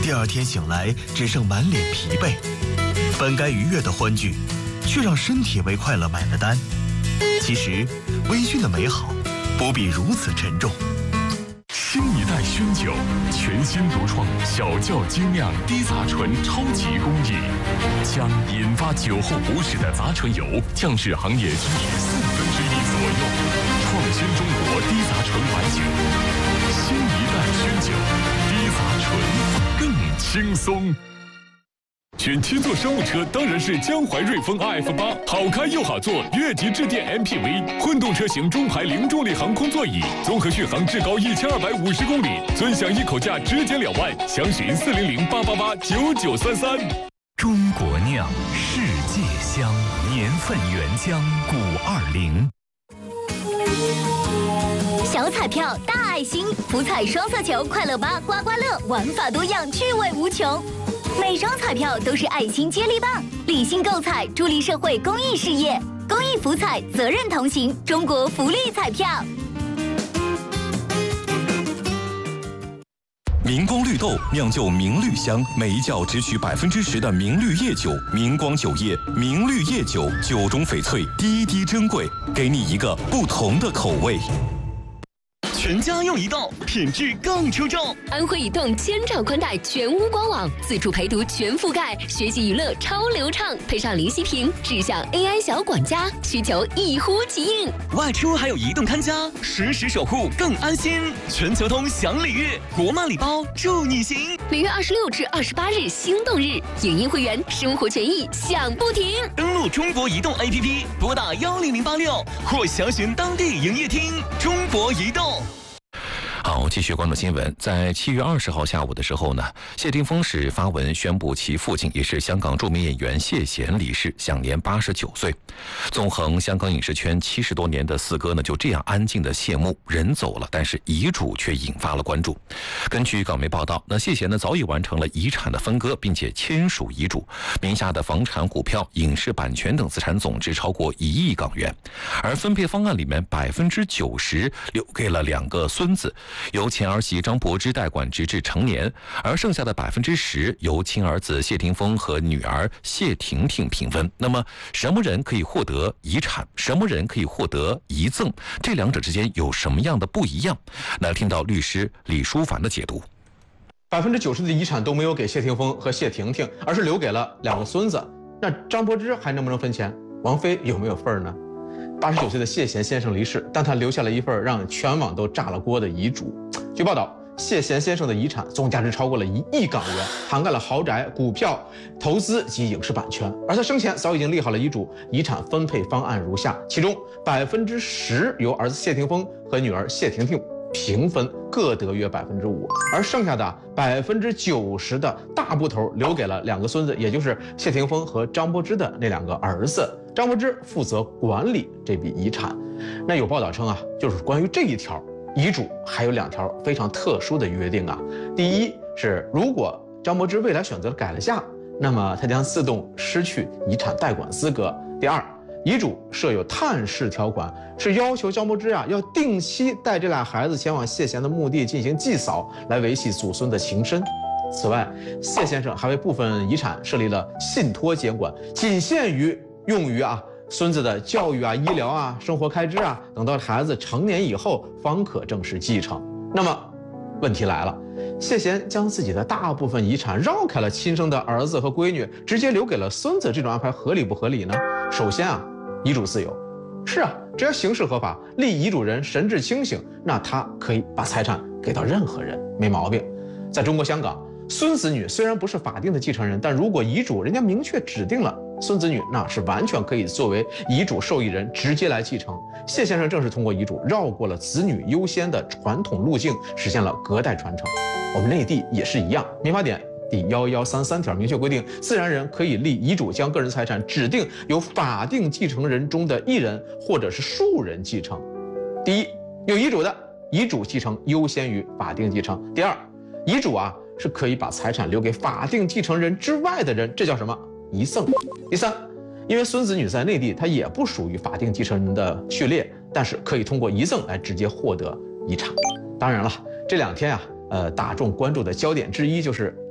第二天醒来只剩满脸疲惫，本该愉悦的欢聚，却让身体为快乐买了单。其实，微醺的美好不必如此沉重。 新一代熏酒，全新独创小窖精酿低杂醇超级工艺，将引发酒后不适的杂醇油降至行业均1/4左右，创新中国低杂醇白酒。新一代熏酒，低杂醇更轻松。选7座商务车当然是江淮瑞风 RF8，好开又好坐，越级致电 MPV， 混动车型中排零重力航空座椅，综合续航至高1250公里，尊享一口价直减2万，详询400-888-9933。 中国酿，世界香，年份原浆520。 小彩票大爱心，福彩双色球快乐8刮刮乐，玩法多样，趣味无穷。每张彩票都是爱心接力棒，理性购彩，助力社会公益事业。公益福彩，责任同行，中国福利彩票。 明光绿豆酿就明绿香，每一窖只取10%的明绿叶酒。明光酒业明绿叶酒，酒中翡翠，滴滴珍贵，给你一个不同的口味。 全家用移动，品质更出众。 安徽移动千兆宽带全屋官网，自助陪读全覆盖，学习娱乐超流畅，配上林息屏智享 AI 小管家，需求一呼即应。 外出还有移动看家，实时守护更安心。全球通享礼遇，国漫礼包助你行。 每月26至28日心动日，影音会员生活权益享不停。 登录中国移动 APP， 拨打10086或详询当地营业厅。中国移动。 好，继续关注新闻。在7月20号下午的时候呢，谢霆锋是发文宣布其父亲也是香港著名演员谢贤离世，享年89岁。纵横香港影视圈70多年的四哥呢，就这样安静的谢幕，人走了，但是遗嘱却引发了关注。根据港媒报道，那谢贤呢早已完成了遗产的分割，并且签署遗嘱，名下的房产、股票、影视版权等资产总值超过1亿港元，而分配方案里面90%留给了2个孙子。由前儿媳张柏芝代管直至成年，而剩下的10%由亲儿子谢霆锋和女儿谢婷婷平分。那么，什么人可以获得遗产？什么人可以获得遗赠？这两者之间有什么样的不一样？那听到律师李书凡的解读。 90%的遗产都没有给谢霆锋和谢婷婷，而是留给了2个孙子。那张柏芝还能不能分钱？王菲有没有份呢？89岁的谢贤先生离世，但他留下了一份让全网都炸了锅的遗嘱。据报道，谢贤先生的遗产总价值超过了1亿港元，涵盖了豪宅、股票、投资及影视版权。而他生前早已经立好了遗嘱，遗产分配方案如下：其中10%由儿子谢霆锋和女儿谢婷婷平分，各得约5%，而剩下的90%的大部头留给了2个孙子，也就是谢霆锋和张柏芝的那2个儿子。张柏芝负责管理这笔遗产。那有报道称啊，就是关于这一条遗嘱还有2条非常特殊的约定啊。第一是，如果张柏芝未来选择改了嫁，那么她将自动失去遗产代管资格。第二，遗嘱设有探视条款，是要求张柏芝要定期带这俩孩子前往谢贤的墓地进行祭扫，来维系祖孙的情深。此外，谢先生还为部分遗产设立了信托监管，仅限于用于孙子的教育医疗生活开支等到孩子成年以后方可正式继承。那么问题来了，谢贤将自己的大部分遗产绕开了亲生的儿子和闺女，直接留给了孙子，这种安排合理不合理呢？首先遗嘱自由，是只要形式合法，立遗嘱人神志清醒，那他可以把财产给到任何人，没毛病。在中国香港，孙子女虽然不是法定的继承人，但如果遗嘱人家明确指定了孙子女，那是完全可以作为遗嘱受益人直接来继承。谢先生正是通过遗嘱绕过了子女优先的传统路径，实现了隔代传承。我们内地也是一样，民法典第1133条明确规定，自然人可以立遗嘱将个人财产指定由法定继承人中的1人或者是数人继承。第一，有遗嘱的遗嘱继承优先于法定继承。第二，遗嘱是可以把财产留给法定继承人之外的人，这叫什么？遗赠。第三，因为孙子女在内地，她也不属于法定继承人的序列，但是可以通过遗赠来直接获得遗产。当然了，这2天大众关注的焦点之一就是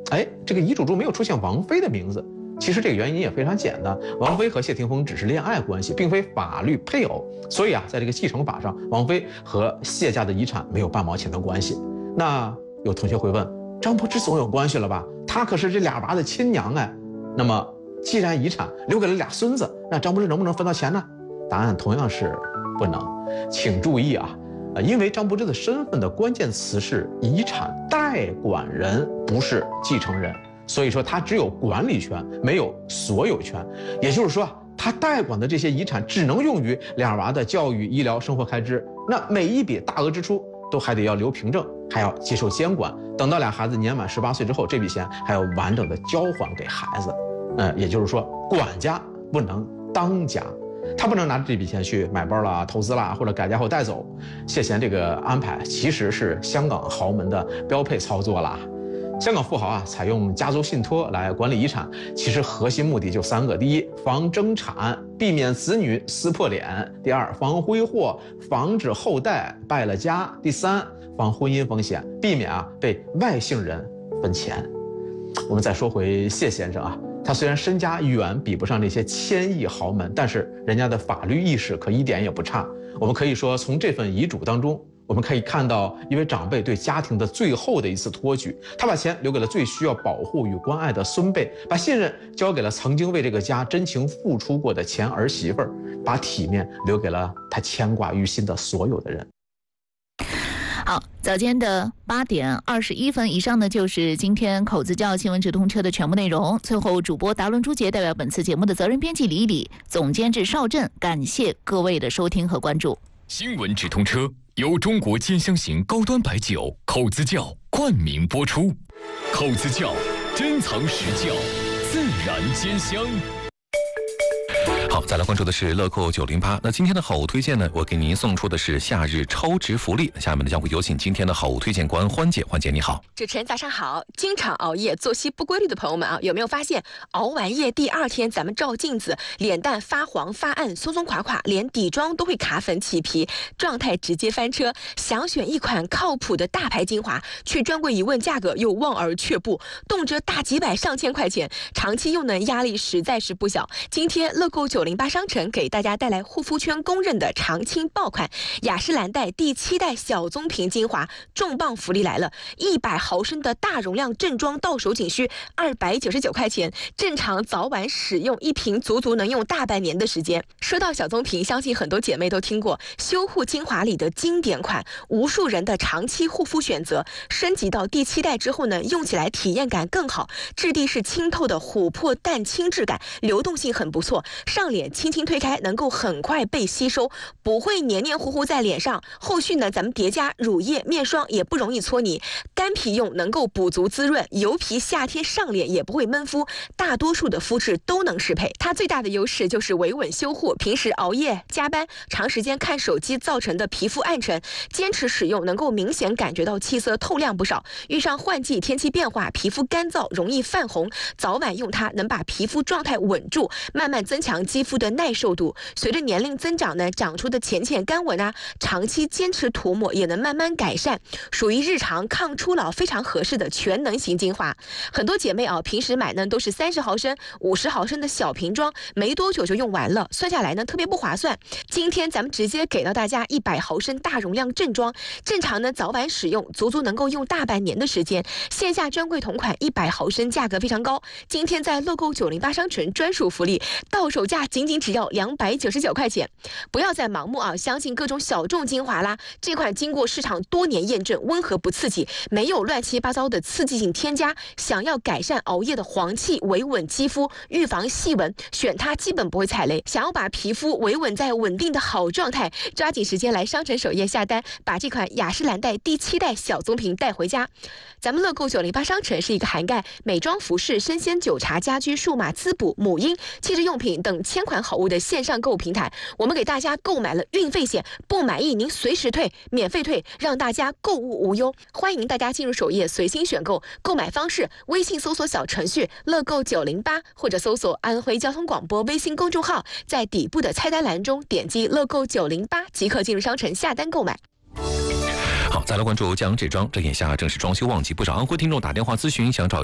这个遗嘱中没有出现王菲的名字。其实这个原因也非常简单，王菲和谢霆锋只是恋爱关系，并非法律配偶，所以在这个继承法上，王菲和谢家的遗产没有半毛钱的关系。那有同学会问，张柏芝总有关系了吧？她可是这俩娃的亲娘那么既然遗产留给了俩孙子，那张柏芝能不能分到钱呢？答案同样是不能。请注意因为张柏芝的身份的关键词是遗产代管人，不是继承人。所以说他只有管理权，没有所有权。也就是说，他代管的这些遗产只能用于俩娃的教育、医疗、生活开支。那每一笔大额支出都还得要留凭证，还要接受监管。等到俩孩子年满18岁之后，这笔钱还要完整的交还给孩子。也就是说，管家不能当家，他不能拿着这笔钱去买包啦、投资啦，或者改嫁后带走。谢贤这个安排其实是香港豪门的标配操作啦。香港富豪采用家族信托来管理遗产，其实核心目的就3个：第一，防争产，避免子女撕破脸；第二，防挥霍，防止后代败了家；第三，防婚姻风险，避免被外姓人分钱。我们再说回谢先生他虽然身家远比不上那些1000亿豪门，但是人家的法律意识可一点也不差。我们可以说，从这份遗嘱当中，我们可以看到一位长辈对家庭的最后的一次托举，他把钱留给了最需要保护与关爱的孙辈，把信任交给了曾经为这个家真情付出过的前儿媳妇儿，把体面留给了他牵挂于心的所有的人。 好，早间的8点21分以上呢，就是今天口子窖新闻直通车的全部内容。最后，主播达伦朱杰代表本次节目的责任编辑李一礼，总监制邵震，感谢各位的收听和关注。 新闻直通车由中国尖香型高端白酒口子窖冠名播出。口子窖，珍藏实窖，自然尖香。 好，再来关注的是乐购908。那今天的好物推荐呢，我给您送出的是夏日超值福利。下面呢，将会有请今天的好物推荐官欢姐。欢姐你好。 主持人早上好。经常熬夜、作息不规律的朋友们有没有发现熬完夜第2天咱们照镜子，脸蛋发黄发暗、松松垮垮，连底妆都会卡粉起皮，状态直接翻车。想选一款靠谱的大牌精华，却专柜一问价格又望而却步，动辄大几百上千块钱，长期用呢压力实在是不小。今天乐购908商城给大家带来护肤圈公认的常青爆款雅诗兰黛第7代小棕瓶精华，重磅福利来了！100毫升的大容量正装到手仅需299块钱，正常早晚使用一瓶足足能用大半年的时间。说到小棕瓶，相信很多姐妹都听过，修护精华里的经典款，无数人的长期护肤选择。升级到第7代之后呢，用起来体验感更好，质地是清透的琥珀淡青质感，流动性很不错，上脸轻轻推开能够很快被吸收，不会黏黏糊糊在脸上。后续呢，咱们叠加乳液面霜也不容易搓泥，干皮用能够补足滋润，油皮夏天上脸也不会闷肤，大多数的肤质都能适配。它最大的优势就是维稳修护，平时熬夜加班长时间看手机造成的皮肤暗沉，坚持使用能够明显感觉到气色透亮不少。遇上换季天气变化，皮肤干燥容易泛红，早晚用它能把皮肤状态稳住，慢慢增强肌肤的耐受度。随着年龄增长呢，长出的浅浅干纹长期坚持涂抹也能慢慢改善，属于日常抗初老非常合适的全能型精华。很多姐妹平时买呢都是30毫升、50毫升的小瓶装，没多久就用完了，算下来呢特别不划算。今天咱们直接给到大家100毫升大容量正装，正常呢早晚使用足足能够用大半年的时间。线下专柜同款100毫升价格非常高，今天在乐购908商城专属福利，到手价仅仅只要299块钱。不要再盲目相信各种小众精华啦，这款经过市场多年验证，温和不刺激，没有乱七八糟的刺激性添加。想要改善熬夜的黄气，维稳肌肤，预防细纹，选它基本不会踩雷。想要把皮肤维稳在稳定的好状态，抓紧时间来商城首页下单，把这款雅诗兰黛第7代小棕瓶带回家。咱们乐购908商城是一个涵盖美妆、服饰、生鲜、酒茶、家居、数码滋补、母婴、汽车用品等1000款好物的线上购物平台。我们给大家购买了运费险，不满意您随时退，免费退，让大家购物无忧。欢迎大家进入首页随心选购，购买方式微信搜索小程序乐购908，或者搜索安徽交通广播微信公众号，在底部的菜单栏中点击乐购908即可进入商城下单购买。 好，再来关注江浙庄，这眼下正是装修旺季，不少安徽听众打电话咨询，想找